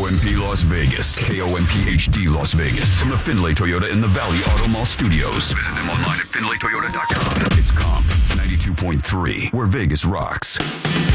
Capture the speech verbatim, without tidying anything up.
O M P Las Vegas. K O M P H D Las Vegas. From the Findlay Toyota in the Valley Auto Mall Studios. Visit them online at findlay toyota dot com. It's Comp ninety-two point three, where Vegas rocks.